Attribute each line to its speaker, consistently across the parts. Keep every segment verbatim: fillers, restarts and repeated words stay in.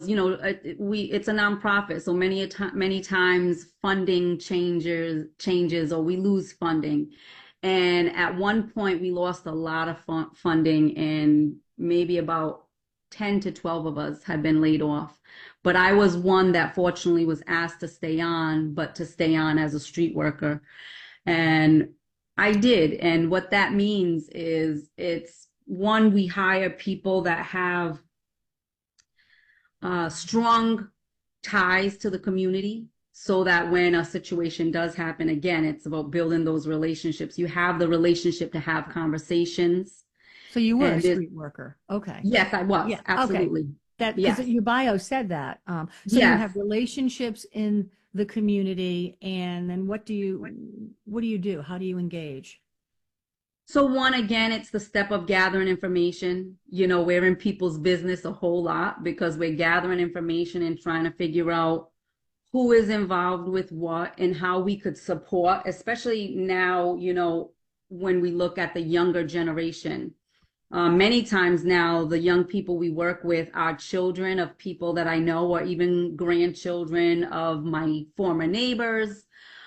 Speaker 1: you know, it, we it's a nonprofit, so many a time, many times funding changes changes or we lose funding. And at one point, we lost a lot of fun funding, and maybe about ten to twelve of us had been laid off. But I was one that fortunately was asked to stay on, but to stay on as a street worker. And I did. And what that means is it's one, we hire people that have uh, strong ties to the community so that when a situation does happen, again, it's about building those relationships. You have the relationship to have conversations.
Speaker 2: So you were a
Speaker 1: And it,
Speaker 2: street worker. Okay.
Speaker 1: yes, I was.
Speaker 2: Yeah. Okay.
Speaker 1: Absolutely.
Speaker 2: That because
Speaker 1: Yes.
Speaker 2: your bio said that. Um, so you
Speaker 1: Yes.
Speaker 2: have relationships in the community, and then what do you what do you do? How do you engage?
Speaker 1: So one, again, it's the step of gathering information. You know, we're in people's business a whole lot because we're gathering information and trying to figure out who is involved with what and how we could support, especially now, you know, when we look at the younger generation. Uh, many times now, the young people we work with are children of people that I know, or even grandchildren of my former neighbors.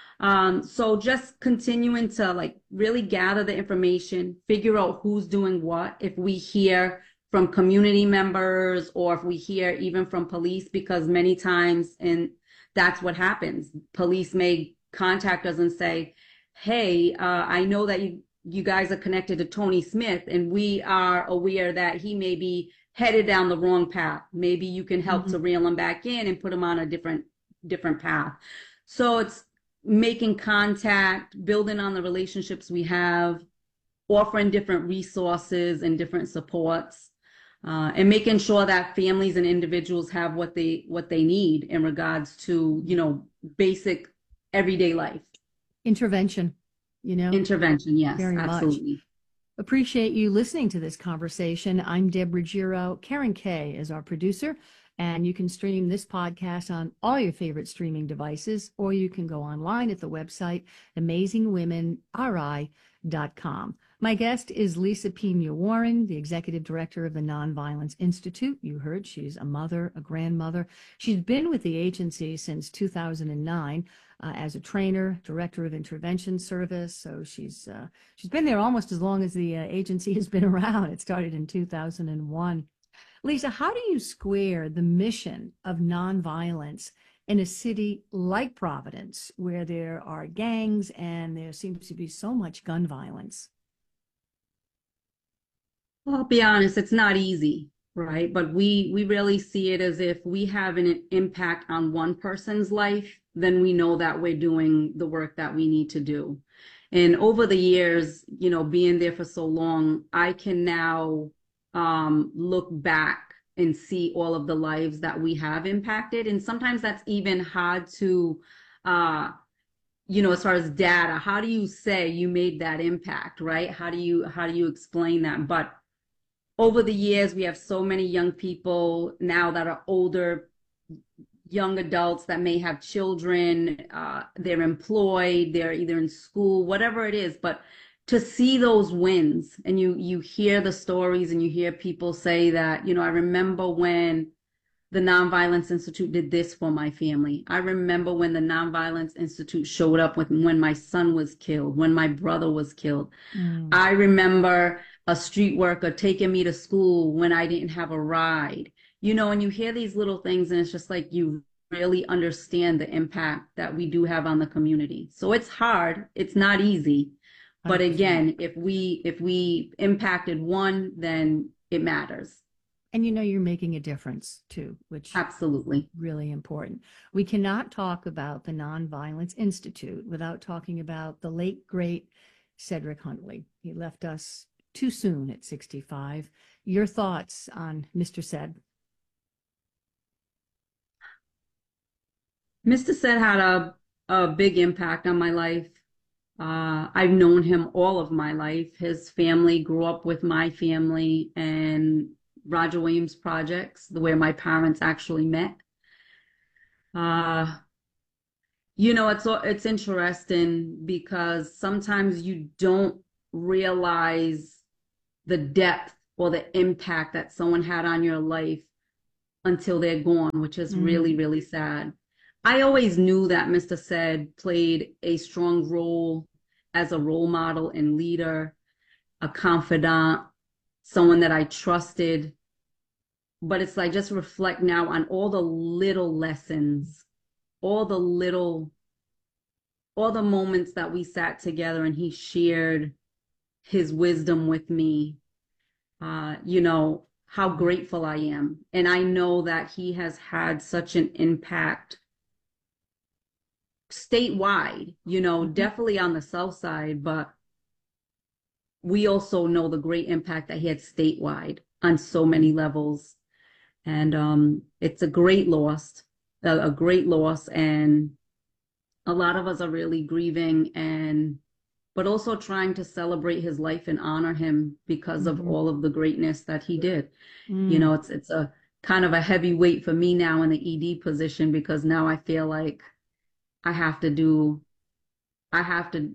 Speaker 1: Um, so just continuing to like really gather the information, figure out who's doing what. If we hear from community members or if we hear even from police, because many times, and that's what happens, police may contact us and say, hey, uh, I know that you, you guys are connected to Tony Smith, and we are aware that he may be headed down the wrong path. Maybe you can help
Speaker 2: Mhm.
Speaker 1: to reel him back in and put him on a different different path. So it's making contact, building on the relationships we have, offering different resources and different supports, uh, and making sure that families and individuals have what they what they need in regards to, you know, basic everyday life.
Speaker 2: Intervention, you know,
Speaker 1: Intervention, yes,
Speaker 2: very much.
Speaker 1: absolutely.
Speaker 2: Appreciate you listening to this conversation. I'm Deborah Giro. Karen Kay is our producer, and you can stream this podcast on all your favorite streaming devices, or you can go online at the website amazing women r i dot com. My guest is Lisa Pena Warren, the executive director of the Nonviolence Institute. You heard she's a mother, a grandmother. She's been with the agency since two thousand nine uh, as a trainer, director of intervention service. So she's uh, she's been there almost as long as the uh, agency has been around. It started in two thousand one. Lisa, how do you square the mission of nonviolence in a city like Providence, where there are gangs and there seems to be so much gun violence?
Speaker 1: Well, I'll be honest, it's not easy, right? But we we really see it as if we have an impact on one person's life, then we know that we're doing the work that we need to do. And over the years, you know, being there for so long, I can now um, look back and see all of the lives that we have impacted. And sometimes that's even hard to, uh, you know, as far as data, how do you say you made that impact, right? How do you how do you explain that? But over the years, we have so many young people now that are older, young adults that may have children, uh, they're employed, they're either in school, whatever it is. But to see those wins, and you you hear the stories and you hear people say that, you know, I remember when the Nonviolence Institute did this for my family. I remember when the Nonviolence Institute showed up with when my son was killed, when my brother was killed.
Speaker 2: Mm.
Speaker 1: I remember a street worker taking me to school when I didn't have a ride. You know, and you hear these little things and it's just like you really understand the impact that we do have on the community. So it's hard, it's not easy. But
Speaker 2: one hundred percent.
Speaker 1: again, if we if we impacted one, then it matters.
Speaker 2: And you know, you're making a difference too, which
Speaker 1: Absolutely.
Speaker 2: really important. We cannot talk about the Nonviolence Institute without talking about the late, great Cedric Huntley. He left us too soon at sixty-five. Your thoughts on Mister Ced?
Speaker 1: Mister Set had a, a big impact on my life. Uh, I've known him all of my life. His family grew up with my family and Roger Williams Projects, the where my parents actually met. Uh, you know, it's it's interesting because sometimes you don't realize the depth or the impact that someone had on your life until they're gone, which is really,
Speaker 2: Mm.
Speaker 1: really sad. I always knew that Mister Said played a strong role as a role model and leader, a confidant, someone that I trusted. But it's like just reflect now on all the little lessons, all the little, all the moments that we sat together and he shared his wisdom with me. Uh, you know, how grateful I am. And I know that he has had such an impact statewide, you know,
Speaker 2: Mhm.
Speaker 1: definitely on the South Side, but we also know the great impact that he had statewide on so many levels. And um, it's a great loss, a, a great loss. And a lot of us are really grieving and, but also trying to celebrate his life and honor him because of
Speaker 2: Mhm.
Speaker 1: all of the greatness that he did. You
Speaker 2: Mm.
Speaker 1: know, it's, it's a kind of a heavy weight for me now in the E D position because now I feel like I have to do, I have to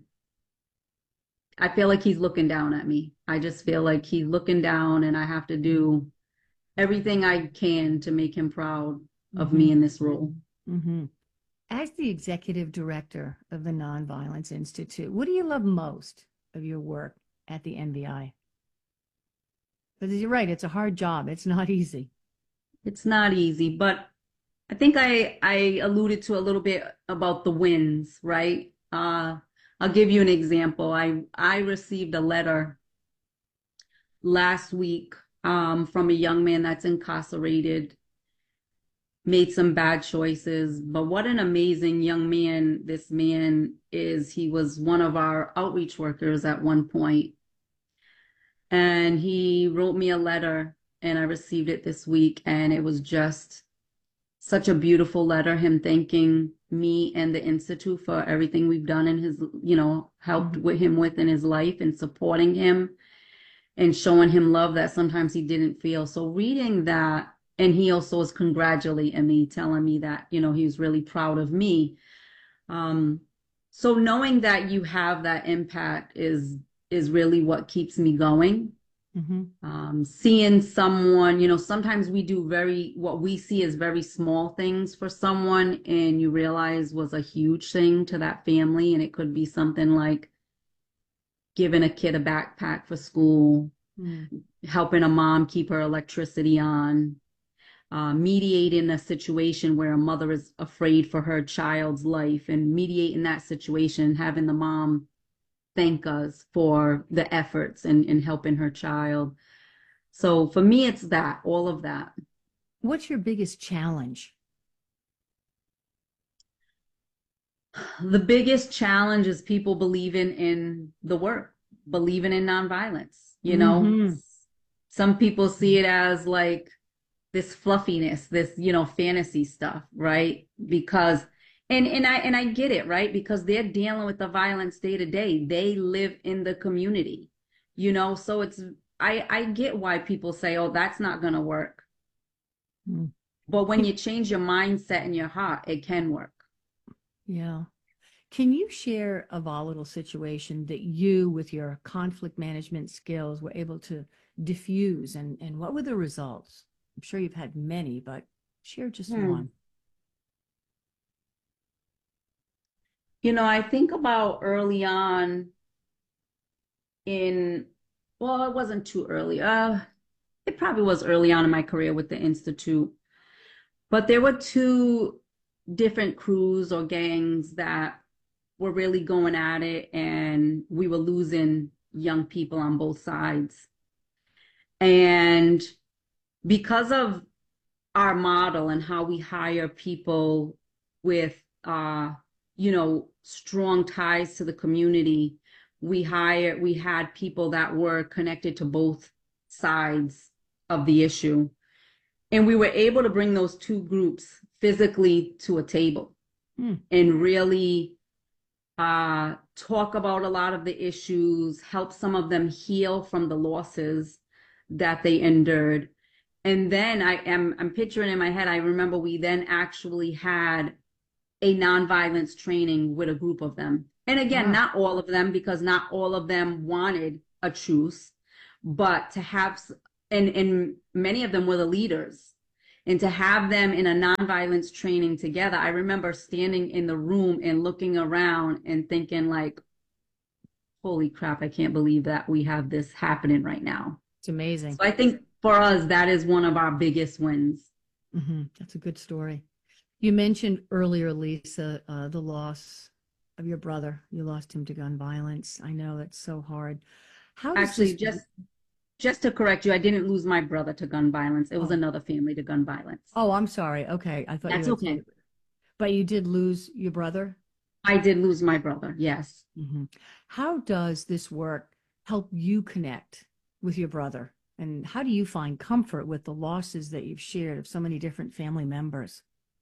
Speaker 1: I feel like he's looking down at me. I just feel like he's looking down and I have to do everything I can to make him proud of me
Speaker 2: Mhm.
Speaker 1: in this role.
Speaker 2: Mhm. As the executive director of the Nonviolence Institute, what do you love most of your work at the N V I? Because you're right, it's a hard job. It's not easy.
Speaker 1: It's not easy, but I think I I alluded to a little bit about the wins, right? Uh, I'll give you an example. I I received a letter last week um, from a young man that's incarcerated, made some bad choices, but what an amazing young man this man is. He was one of our outreach workers at one point, and he wrote me a letter, and I received it this week, and it was just such a beautiful letter, him thanking me and the Institute for everything we've done in his, you know, helped
Speaker 2: Mhm.
Speaker 1: with him with in his life and supporting him and showing him love that sometimes he didn't feel. So reading that, and he also was congratulating me, telling me that, you know, he was really proud of me. Um, so knowing that you have that impact is is really what keeps me going.
Speaker 2: Mhm.
Speaker 1: Um, seeing someone, you know, sometimes we do very, what we see as very small things for someone, and you realize was a huge thing to that family. And it could be something like giving a kid a backpack for school,
Speaker 2: Mm.
Speaker 1: helping a mom keep her electricity on, uh, mediating a situation where a mother is afraid for her child's life and mediating that situation, having the mom thank us for the efforts in, in helping her child. So for me, it's that, all of that.
Speaker 2: What's your biggest challenge?
Speaker 1: The biggest challenge is people believing in the work, believing in nonviolence. You know,
Speaker 2: Hmm.
Speaker 1: some people see it as like this fluffiness, this, you know, fantasy stuff, right? Because and and I and I get it, right? Because they're dealing with the violence day to day. They live in the community, you know, so it's I I get why people say, "Oh, that's not going to work."
Speaker 2: Mm.
Speaker 1: But when
Speaker 2: Can,
Speaker 1: you change your mindset and your heart, it can work.
Speaker 2: yeah. Can you share a volatile situation that you, with your conflict management skills, were able to diffuse, and, and what were the results? I'm sure you've had many, but share just
Speaker 1: Hmm.
Speaker 2: one.
Speaker 1: You know, I think about early on in, well, it wasn't too early. Uh, it probably was early on in my career with the Institute, but there were two different crews or gangs that were really going at it, and we were losing young people on both sides. And because of our model and how we hire people with, uh, you know, strong ties to the community, we hired, we had people that were connected to both sides of the issue. And we were able to bring those two groups physically to a table
Speaker 2: Hmm.
Speaker 1: and really uh, talk about a lot of the issues, help some of them heal from the losses that they endured. And then I am I'm picturing in my head, I remember we then actually had a nonviolence training with a group of them. And again,
Speaker 2: Wow.
Speaker 1: not all of them, because not all of them wanted a truce, but to have, and, and many of them were the leaders. And to have them in a nonviolence training together, I remember standing in the room and looking around and thinking like, holy crap, I can't believe that we have this happening right now.
Speaker 2: It's amazing.
Speaker 1: So I think for us, that is one of our biggest wins.
Speaker 2: Mm-hmm. That's a good story. You mentioned earlier, Lisa, uh, the loss of your brother. You lost him to gun violence. I know that's so hard. How does
Speaker 1: Actually,
Speaker 2: this...
Speaker 1: just just to correct you, I didn't lose my brother to gun violence. It was
Speaker 2: Oh.
Speaker 1: another family to gun violence.
Speaker 2: Oh, I'm sorry. Okay. I thought
Speaker 1: That's
Speaker 2: you had
Speaker 1: okay.
Speaker 2: said- But you did lose your brother?
Speaker 1: I did lose my brother, yes.
Speaker 2: Mm-hmm. How does this work help you connect with your brother? And how do you find comfort with the losses that you've shared of so many different family members?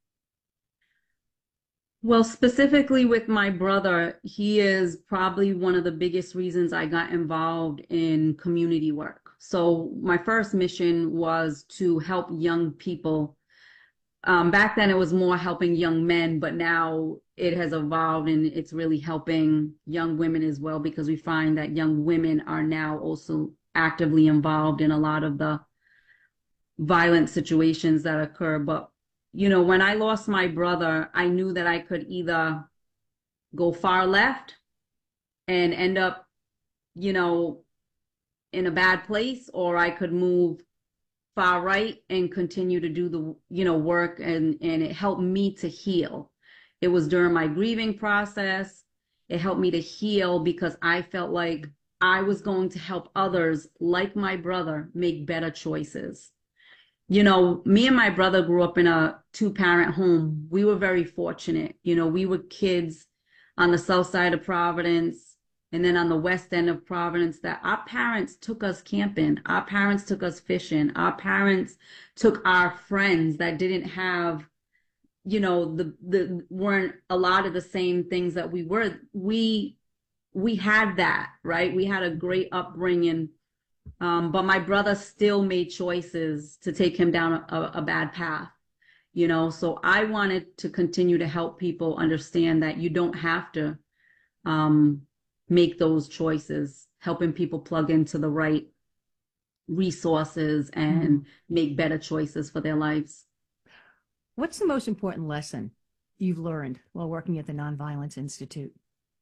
Speaker 1: Well, specifically with my brother, he is probably one of the biggest reasons I got involved in community work. So my first mission was to help young people. Um, back then it was more helping young men, but now it has evolved and it's really helping young women as well, because we find that young women are now also actively involved in a lot of the violent situations that occur. But you know, when I lost my brother, I knew that I could either go far left and end up, you know, in a bad place, or I could move far right and continue to do the, you know, work, and and it helped me to heal. It was during my grieving process. It helped me to heal because I felt like I was going to help others like my brother make better choices. You know, me and my brother grew up in a two-parent home. We were very fortunate. You know, we were kids on the south side of Providence and then on the west end of Providence that our parents took us camping. Our parents took us fishing. Our parents took our friends that didn't have, you know, the the weren't a lot of the same things that we were. We we had that, right? We had a great upbringing. Um, but my brother still made choices to take him down a, a bad path, you know. So I wanted to continue to help people understand that you don't have to um, make those choices, helping people plug into the right resources and mm-hmm. make better choices for their lives.
Speaker 2: What's the most important lesson you've learned while working at the Nonviolence Institute?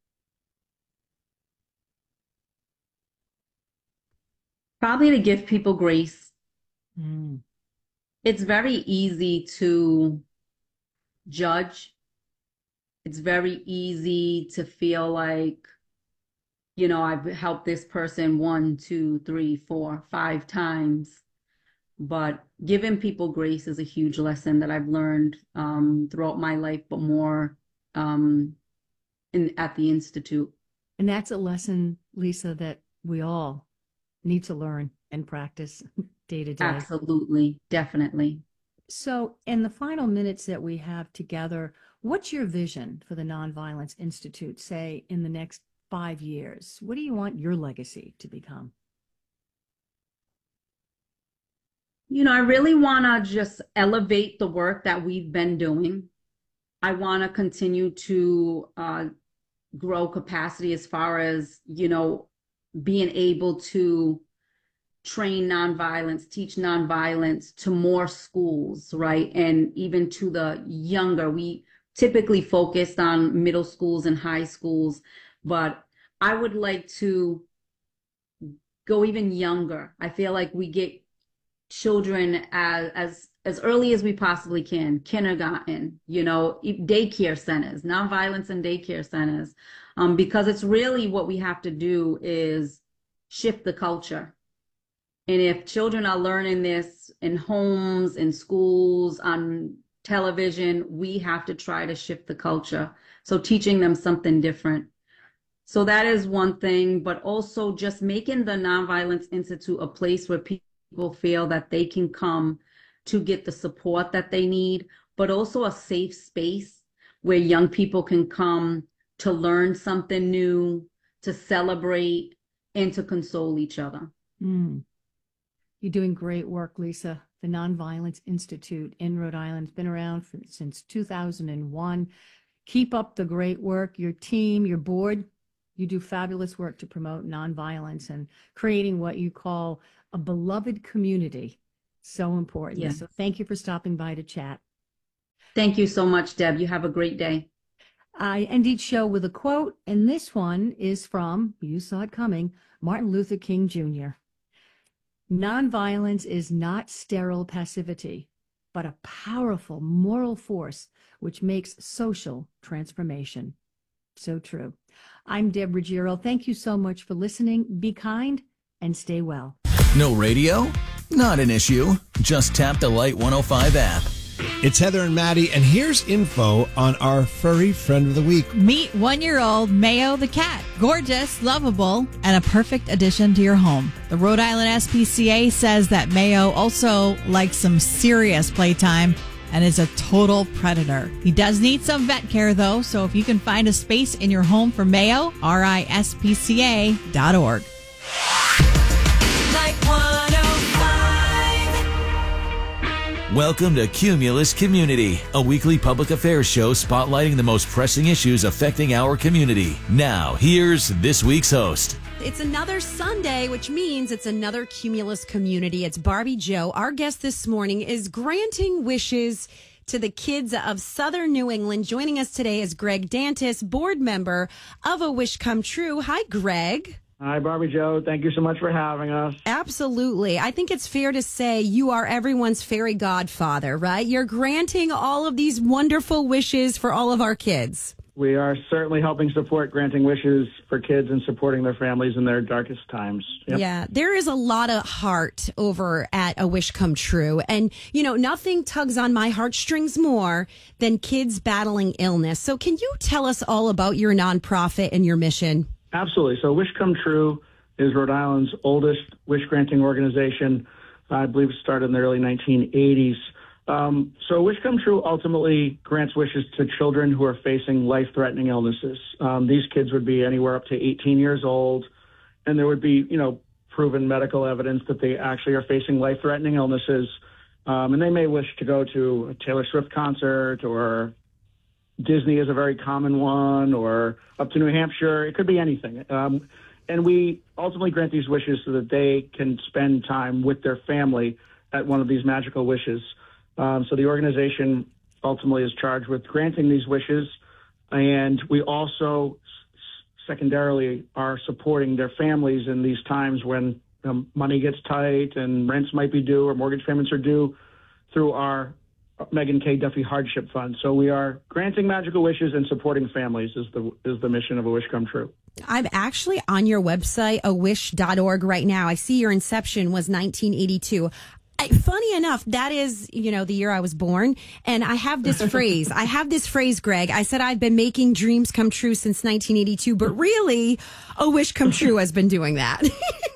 Speaker 1: Probably to give people grace.
Speaker 2: Mm.
Speaker 1: It's very easy to judge. It's very easy to feel like, you know, I've helped this person one, two, three, four, five times. But giving people grace is a huge lesson that I've learned um, throughout my life, but more um, in at the Institute.
Speaker 2: And that's a lesson, Lisa, that we all need to learn and practice day to day.
Speaker 1: Absolutely, definitely.
Speaker 2: So in the final minutes that we have together, what's your vision for the Nonviolence Institute, say, in the next five years? What do you want your legacy to become?
Speaker 1: You know, I really want to just elevate the work that we've been doing. I want to continue to uh, grow capacity as far as, you know, being able to train nonviolence, teach nonviolence to more schools, right? And even to the younger. We typically focused on middle schools and high schools, but I would like to go even younger. I feel like we get children as as as early as we possibly can, kindergarten, you know, daycare centers, nonviolence and daycare centers, um, because it's really what we have to do is shift the culture. And if children are learning this in homes, in schools, on television, we have to try to shift the culture. So teaching them something different. So that is one thing, but also just making the Nonviolence Institute a place where people feel that they can come to get the support that they need, but also a safe space where young people can come to learn something new, to celebrate, and to console each other.
Speaker 2: Mm. You're doing great work, Lisa. The Nonviolence Institute in Rhode Island has been around for, since two thousand one. Keep up the great work. Your team, your board, you do fabulous work to promote nonviolence and creating what you call a beloved community So important.
Speaker 1: Yes.
Speaker 2: So thank you for stopping by to chat.
Speaker 1: Thank you so much, Deb. You have a great day.
Speaker 2: I end each show with a quote, and this one is from, you saw it coming, Martin Luther King Junior Nonviolence is not sterile passivity, but a powerful moral force which makes social transformation. So true. I'm Deb Ruggiero. Thank you so much for listening. Be kind and stay well.
Speaker 3: No radio? Not an issue. Just tap the Light one oh five app.
Speaker 4: It's Heather and Maddie, and here's info on our furry friend of the week.
Speaker 5: Meet one-year-old Mayo the cat. Gorgeous, lovable, and a perfect addition to your home. The Rhode Island S P C A says that Mayo also likes some serious playtime and is a total predator. He does need some vet care, though, so if you can find a space in your home for Mayo, R I S P C A dot org.
Speaker 3: Welcome to Cumulus Community, a weekly public affairs show spotlighting the most pressing issues affecting our community. Now, here's this week's host.
Speaker 6: It's another Sunday, which means it's another Cumulus Community. It's Barbie Joe. Our guest this morning is granting wishes to the kids of Southern New England. Joining us today is Greg Dantis, board member of A Wish Come True. Hi, Greg.
Speaker 7: Hi, Barbie Joe. Thank you so much for having us.
Speaker 6: Absolutely. I think it's fair to say you are everyone's fairy godfather, right? You're granting all of these wonderful wishes for all of our kids.
Speaker 7: We are certainly helping support granting wishes for kids and supporting their families in their darkest times. Yep.
Speaker 6: Yeah, there is a lot of heart over at A Wish Come True. And, you know, nothing tugs on my heartstrings more than kids battling illness. So can you tell us all about your nonprofit and your mission?
Speaker 7: Absolutely. So Wish Come True is Rhode Island's oldest wish-granting organization. I believe it started in the early nineteen eighties. Um, so Wish Come True ultimately grants wishes to children who are facing life-threatening illnesses. Um, these kids would be anywhere up to eighteen years old, and there would be, you know, proven medical evidence that they actually are facing life-threatening illnesses. Um, and they may wish to go to a Taylor Swift concert, or Disney is a very common one, or up to New Hampshire. It could be anything. Um, and we ultimately grant these wishes so that they can spend time with their family at one of these magical wishes. Um, so the organization ultimately is charged with granting these wishes. And we also secondarily are supporting their families in these times when um, money gets tight and rents might be due or mortgage payments are due, through our Megan K. Duffy Hardship Fund. So we are granting magical wishes and supporting families is the is the mission of A Wish Come True.
Speaker 6: I'm actually on your website, a wish dot org, right now. I see your inception was nineteen eighty-two. I, funny enough, that is, you know, the year I was born. And I have this phrase. I have this phrase, Greg. I said I've been making dreams come true since nineteen eighty-two, but really, A Wish Come True has been doing that.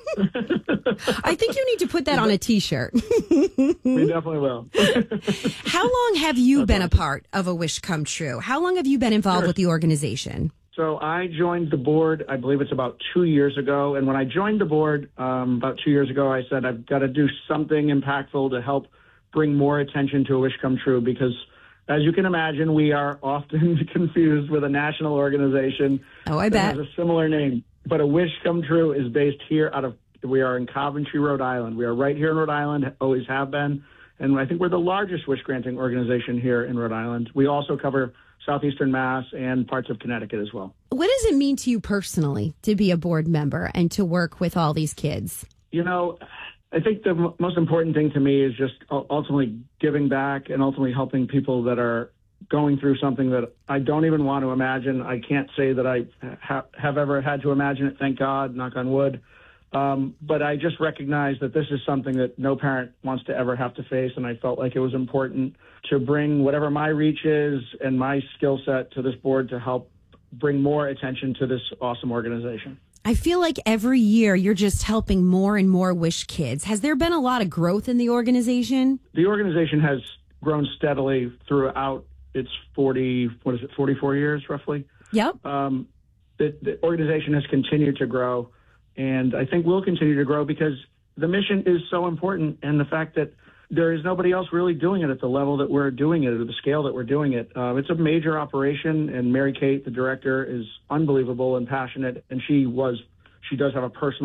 Speaker 6: I think you need to put that on a T-shirt.
Speaker 7: We definitely will.
Speaker 6: How long have you been a part of A Wish Come True? How long have you been involved
Speaker 7: Sure.
Speaker 6: with the organization?
Speaker 7: So I joined the board, I believe it's about two years ago. And when I joined the board um, about two years ago, I said, I've got to do something impactful to help bring more attention to A Wish Come True, because as you can imagine, we are often confused with a national organization
Speaker 6: Oh, I
Speaker 7: that
Speaker 6: bet.
Speaker 7: has a similar name. But A Wish Come True is based here out of, we are in Coventry, Rhode Island. We are right here in Rhode Island, always have been. And I think we're the largest wish granting organization here in Rhode Island. We also cover Southeastern Mass and parts of Connecticut as well.
Speaker 6: What does it mean to you personally to be a board member and to work with all these kids?
Speaker 7: You know, I think the m- most important thing to me is just u- ultimately giving back and ultimately helping people that are going through something that I don't even want to imagine. I can't say that I ha- have ever had to imagine it, thank God, knock on wood. Um, but I just recognize that this is something that no parent wants to ever have to face, and I felt like it was important to bring whatever my reach is and my skill set to this board to help bring more attention to this awesome organization.
Speaker 6: I feel like every year you're just helping more and more Wish kids. Has there been a lot of growth in the organization?
Speaker 7: The organization has grown steadily throughout its forty, what is it, forty-four years roughly?
Speaker 6: Yep.
Speaker 7: Um, the, the organization has continued to grow, and I think will continue to grow because the mission is so important, and the fact that there is nobody else really doing it at the level that we're doing it, or the scale that we're doing it. Uh, it's a major operation, and Mary Kate, the director, is unbelievable and passionate, and she was, she does have a personal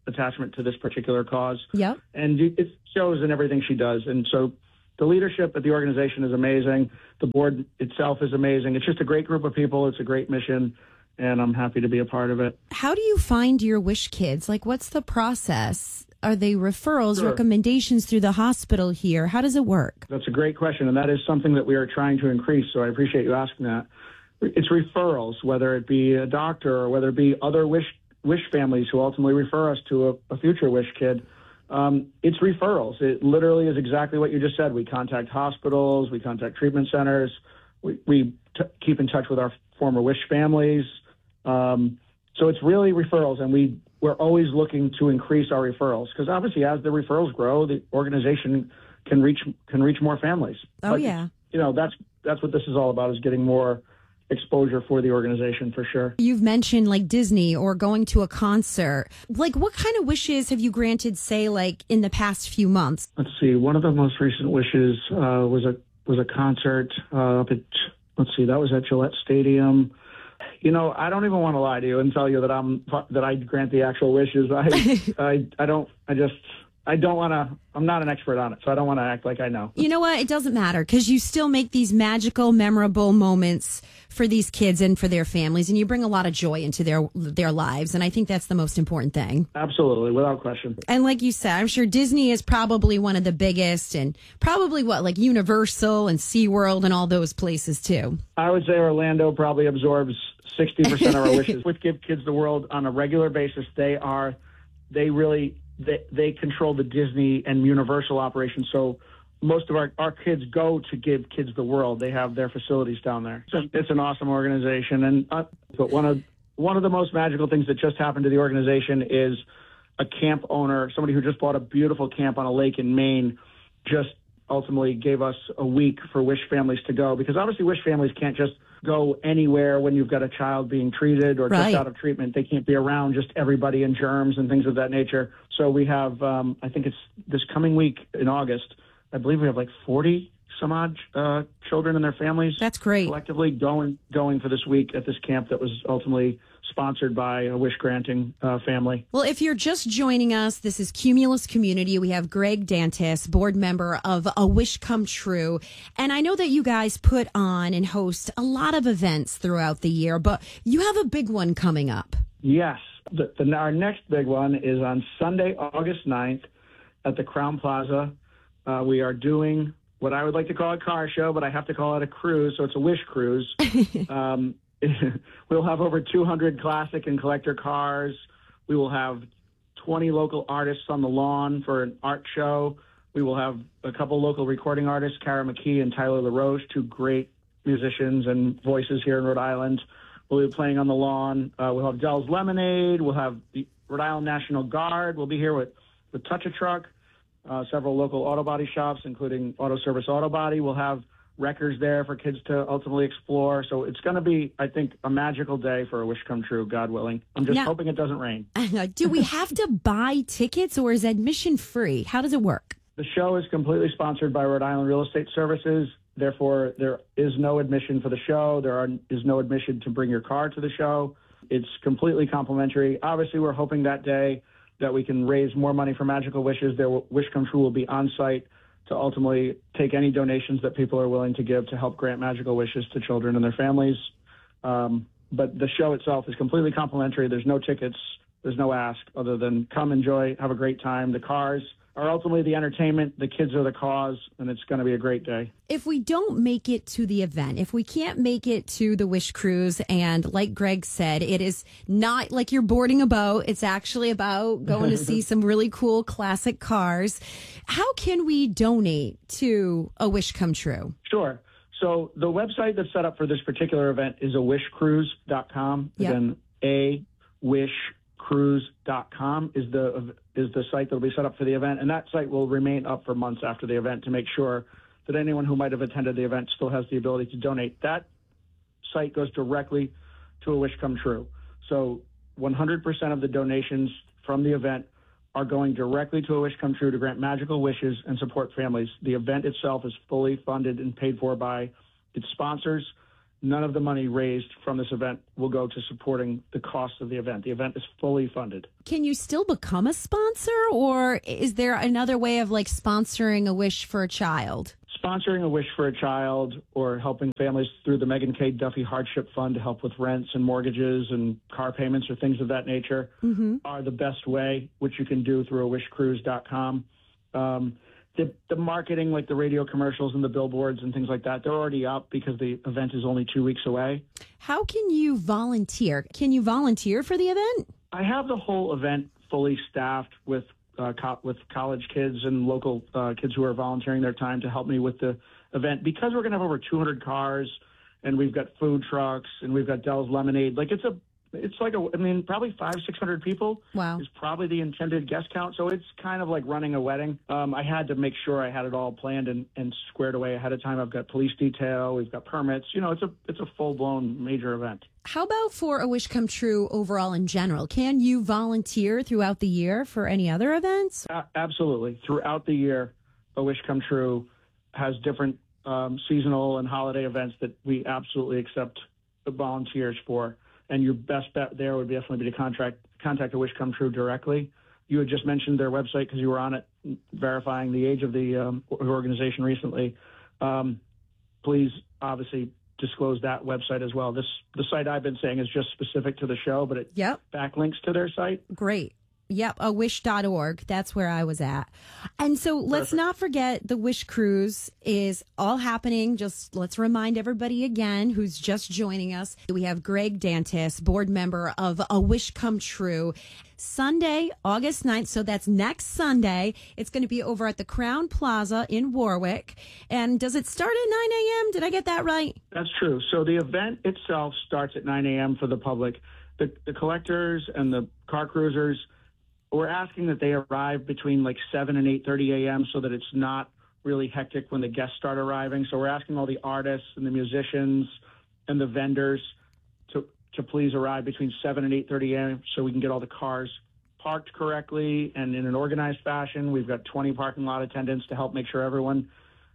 Speaker 7: attachment to this particular cause.
Speaker 6: Yep.
Speaker 7: And it shows in everything she does. And so the leadership at the organization is amazing. The board itself is amazing. It's just a great group of people. It's a great mission, and I'm happy to be a part of it.
Speaker 6: How do you find your Wish kids? Like, what's the process? Are they referrals,
Speaker 7: Sure.
Speaker 6: recommendations through the hospital here? How does it work?
Speaker 7: That's a great question, and that is something that we are trying to increase, so I appreciate you asking that. It's referrals, whether it be a doctor or whether it be other Wish Wish families who ultimately refer us to a, a future Wish kid. Um, it's referrals. It literally is exactly what you just said. We contact hospitals, we contact treatment centers, we, we t- keep in touch with our former Wish families. Um, so it's really referrals, and we, we're always looking to increase our referrals because obviously as the referrals grow, the organization can reach can reach more families.
Speaker 6: Oh,
Speaker 7: But,
Speaker 6: yeah.
Speaker 7: You know, that's that's what this is all about, is getting more exposure for the organization for sure.
Speaker 6: You've mentioned like Disney or going to a concert. Like, what kind of wishes have you granted, say, like in the past few months?
Speaker 7: Let's see. One of the most recent wishes uh, was a was a concert uh, up at, let's see, that was at Gillette Stadium. You know, I don't even want to lie to you and tell you that I'm that I grant the actual wishes. I I, I don't. I just. I don't want to, I'm not an expert on it, so I don't want to act like I know.
Speaker 6: You know what? It doesn't matter because you still make these magical, memorable moments for these kids and for their families, and you bring a lot of joy into their their lives, and I think that's the most important thing.
Speaker 7: Absolutely, without question.
Speaker 6: And like you said, I'm sure Disney is probably one of the biggest, and probably what, like Universal and SeaWorld and all those places too.
Speaker 7: I would say Orlando probably absorbs sixty percent of our wishes. With Give Kids the World on a regular basis, they are, they really... They, they control the Disney and Universal operations. So most of our, our kids go to Give Kids the World. They have their facilities down there. So it's an awesome organization. And uh, but one of one of the most magical things that just happened to the organization is a camp owner, somebody who just bought a beautiful camp on a lake in Maine, just ultimately gave us a week for Wish families to go, because obviously Wish families can't just go anywhere when you've got a child being treated or
Speaker 6: Right.
Speaker 7: just out of treatment. They can't be around just everybody and germs and things of that nature. So we have, um, I think it's this coming week in August, I believe we have like forty some odd uh, children and their families.
Speaker 6: That's great.
Speaker 7: Collectively going going for this week at this camp that was ultimately sponsored by a Wish granting uh, family.
Speaker 6: Well, if you're just joining us, this is Cumulus Community. We have Greg Dantis, board member of A Wish Come True. And I know that you guys put on and host a lot of events throughout the year, but you have a big one coming up.
Speaker 7: Yes. The, the, our next big one is on Sunday, August ninth at the Crown Plaza. Uh, we are doing what I would like to call a car show, but I have to call it a cruise, so it's a Wish cruise. um, we'll have over two hundred classic and collector cars. We will have twenty local artists on the lawn for an art show. We will have a couple local recording artists, Kara McKee and Tyler LaRoche, two great musicians and voices here in Rhode Island. We'll be playing on the lawn. Uh, we'll have Dell's Lemonade. We'll have the Rhode Island National Guard. We'll be here with, with Touch a Truck, uh, several local auto body shops, including Auto Service Auto Body. We'll have records there for kids to ultimately explore. So it's going to be, I think, a magical day for A Wish Come True, God willing. I'm just
Speaker 6: Now-
Speaker 7: hoping it doesn't rain.
Speaker 6: Do we have to buy tickets or is admission free? How does it work?
Speaker 7: The show is completely sponsored by Rhode Island Real Estate Services. Therefore, there is no admission for the show. There are, is no admission to bring your car to the show. It's completely complimentary. Obviously, we're hoping that day that we can raise more money for Magical Wishes. Their Wish Come True will be on site to ultimately take any donations that people are willing to give to help grant magical wishes to children and their families. Um, but the show itself is completely complimentary. There's no tickets. There's no ask other than come, enjoy, have a great time. The cars are ultimately the entertainment. The kids are the cause, and it's going to be a great day.
Speaker 6: If we don't make it to the event, if we can't make it to the Wish Cruise, and like Greg said, it is not like you're boarding a boat. It's actually about going to see some really cool classic cars. How can we donate to A Wish Come True?
Speaker 7: Sure. So the website that's set up for this particular event is a wish cruise dot com.
Speaker 6: Yep.
Speaker 7: Again, a wish cruise dot com is the is the site that will be set up for the event, and that site will remain up for months after the event to make sure that anyone who might have attended the event still has the ability to donate. That site goes directly to A Wish Come True. So one hundred percent of the donations from the event are going directly to A Wish Come True to grant magical wishes and support families. The event itself is fully funded and paid for by its sponsors, none of the money raised from this event will go to supporting the cost of the event. The event is fully funded.
Speaker 6: Can you still become a sponsor, or is there another way of like sponsoring a wish for a child?
Speaker 7: Sponsoring a wish for a child or helping families through the Megan K. Duffy Hardship Fund to help with rents and mortgages and car payments or things of that nature mm-hmm. are the best way, which you can do through a wish cruise dot com. Um, the, the marketing, like the radio commercials and the billboards and things like that, they're already up because the event is only two weeks away.
Speaker 6: How can you volunteer? Can you volunteer for the event?
Speaker 7: I have the whole event fully staffed with Uh, co- with college kids and local uh, kids who are volunteering their time to help me with the event. Because we're going to have over two hundred cars, and we've got food trucks, and we've got Dell's Lemonade. Like it's a, it's like a, I mean, probably five, six hundred people.
Speaker 6: Wow,
Speaker 7: is probably the intended guest count. So it's kind of like running a wedding. Um, I had to make sure I had it all planned and, and squared away ahead of time. I've got police detail, we've got permits. You know, it's a, it's a full blown major event.
Speaker 6: How about for A Wish Come True overall in general? Can you volunteer throughout the year for any other events?
Speaker 7: Uh, absolutely. Throughout the year, A Wish Come True has different um, seasonal and holiday events that we absolutely accept the volunteers for. And your best bet there would definitely be to contract, contact A Wish Come True directly. You had just mentioned their website because you were on it, verifying the age of the um, organization recently. Um, please, obviously, disclose that website as well. This the site I've been saying is just specific to the show, but it
Speaker 6: yep.
Speaker 7: backlinks to their site.
Speaker 6: Great. Yep, a wish dot org. That's where I was at. And so let's Perfect. not forget the Wish Cruise is all happening. Just let's remind everybody again who's just joining us. We have Greg Dantis, board member of A Wish Come True. Sunday, August ninth, so that's next Sunday. It's going to be over at the Crown Plaza in Warwick. And does it start at nine a.m.? Did I get that right?
Speaker 7: That's true. So the event itself starts at nine a.m. for the public. The, the collectors and the car cruisers, we're asking that they arrive between like seven and eight thirty a.m. so that it's not really hectic when the guests start arriving. So we're asking all the artists and the musicians and the vendors to to please arrive between seven and eight thirty a.m. so we can get all the cars parked correctly and in an organized fashion. We've got twenty parking lot attendants to help make sure everyone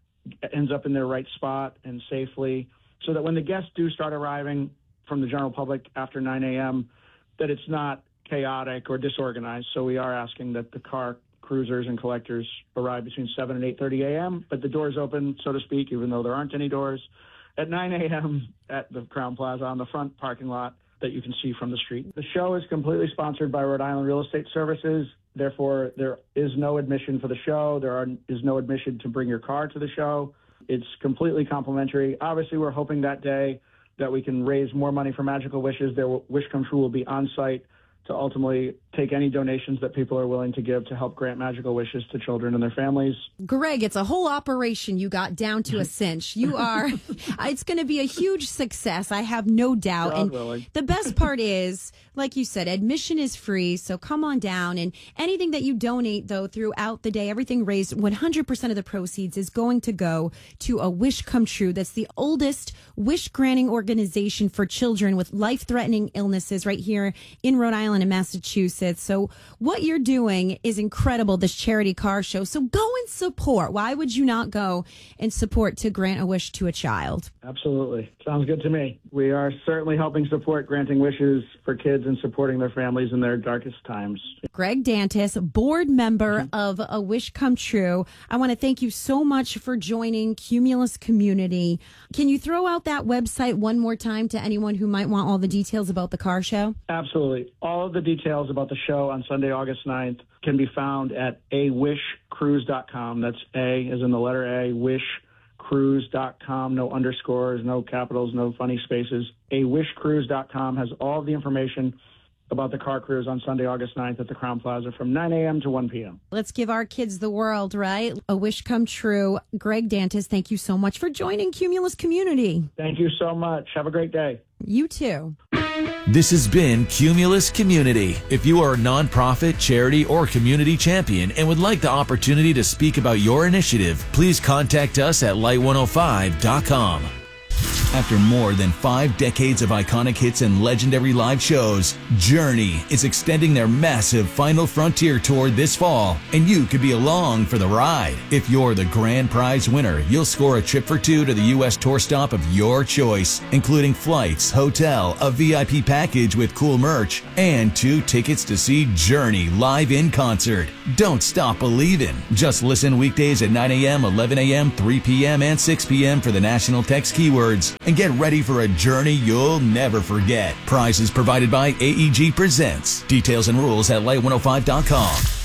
Speaker 7: ends up in their right spot and safely, so that when the guests do start arriving from the general public after nine a.m., that it's not chaotic or disorganized. So we are asking that the car cruisers and collectors arrive between seven and eight thirty a.m., but the doors open, so to speak, even though there aren't any doors, at nine a.m. at the Crown Plaza on the front parking lot that you can see from the street. The show is completely sponsored by Rhode Island Real Estate Services. Therefore, there is no admission for the show. There are, is no admission to bring your car to the show. It's completely complimentary. Obviously, we're hoping that day that we can raise more money for Magical Wishes. Their Wish Come True will be on site to ultimately take any donations that people are willing to give to help grant magical wishes to children and their families.
Speaker 6: Greg, it's a whole operation you got down to a cinch. You are, it's going to be a huge success. I have no doubt.
Speaker 7: God
Speaker 6: and
Speaker 7: willing.
Speaker 6: The best part is, like you said, admission is free. So come on down, and anything that you donate though throughout the day, everything raised, one hundred percent of the proceeds is going to go to A Wish Come True. That's the oldest wish granting organization for children with life-threatening illnesses right here in Rhode Island in Massachusetts. So what you're doing is incredible, this charity car show. So go and support. Why would you not go and support to grant a wish to a child?
Speaker 7: Absolutely. Sounds good to me. We are certainly helping support granting wishes for kids and supporting their families in their darkest times.
Speaker 6: Greg Dantis, board member mm-hmm. of A Wish Come True. I want to thank you so much for joining Cumulus Community. Can you throw out that website one more time to anyone who might want all the details about the car show?
Speaker 7: Absolutely. All of the details about the show on Sunday, August ninth can be found at a wish cruise dot com. That's A as in the letter A, wish cruise dot com. No underscores, no capitals, no funny spaces. a wish cruise dot com has all the information about the car cruise on Sunday, August ninth at the Crown Plaza from nine a.m. to one p.m.
Speaker 6: Let's give our kids the world, right? A wish come true. Greg Dantis, thank you so much for joining Cumulus Community.
Speaker 7: Thank you so much. Have a great day.
Speaker 6: You too.
Speaker 3: This has been Cumulus Community. If you are a nonprofit, charity, or community champion and would like the opportunity to speak about your initiative, please contact us at light one oh five dot com. After more than five decades of iconic hits and legendary live shows, Journey is extending their massive Final Frontier tour this fall, and you could be along for the ride. If you're the grand prize winner, you'll score a trip for two to the U S tour stop of your choice, including flights, hotel, a V I P package with cool merch, and two tickets to see Journey live in concert. Don't stop believing. Just listen weekdays at nine a.m., eleven a.m., three p.m., and six p.m. for the national text keywords, and get ready for a journey you'll never forget. Prizes provided by A E G Presents. Details and rules at light one oh five dot com.